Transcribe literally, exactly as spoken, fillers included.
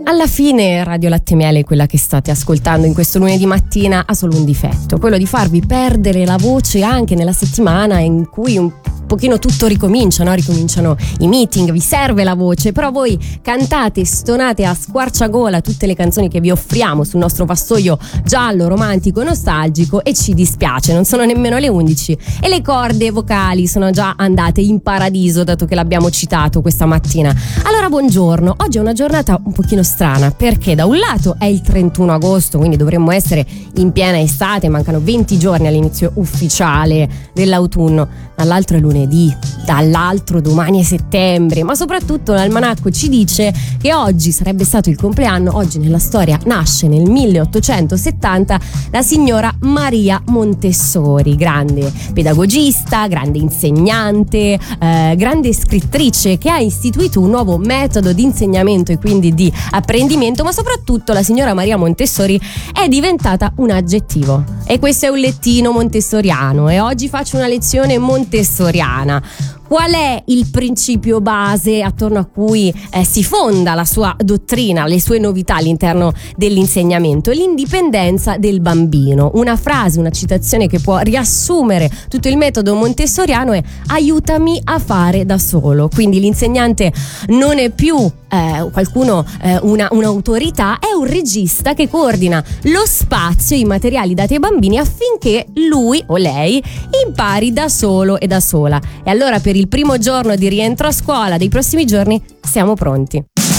Alla fine Radio Latte e Miele, quella che state ascoltando in questo lunedì mattina, ha solo un difetto, quello di farvi perdere la voce anche nella settimana in cui un pochino tutto ricomincia, no? Ricominciano i meeting, vi serve la voce, però voi cantate, stonate a squarciagola tutte le canzoni che vi offriamo sul nostro vassoio giallo, romantico, nostalgico e ci dispiace, non sono nemmeno le undici e le corde vocali sono già andate in paradiso dato che l'abbiamo citato questa mattina. Allora buongiorno, oggi è una giornata un pochino strana perché da un lato è il trentuno agosto, quindi dovremmo essere in piena estate, mancano venti giorni all'inizio ufficiale dell'autunno, dall'altro è lunedì, dall'altro domani è settembre, ma soprattutto l'almanacco ci dice che oggi sarebbe stato il compleanno. Oggi nella storia nasce nel milleottocentosettanta la signora Maria Montessori, grande pedagogista, grande insegnante, eh, grande scrittrice che ha istituito un nuovo metodo di insegnamento e quindi di apprendimento, ma soprattutto la signora Maria Montessori è diventata un aggettivo e questo è un lettino montessoriano e oggi faccio una lezione montessoriana. Qual è il principio base attorno a cui eh, si fonda la sua dottrina, le sue novità all'interno dell'insegnamento? L'indipendenza del bambino. Una frase, una citazione che può riassumere tutto il metodo montessoriano è: aiutami a fare da solo. Quindi l'insegnante non è più eh, qualcuno, eh, una, un'autorità, è un regista che coordina lo spazio e i materiali dati ai bambini affinché lui o lei impari da solo e da sola. E allora per il primo giorno di rientro a scuola dei prossimi giorni siamo pronti.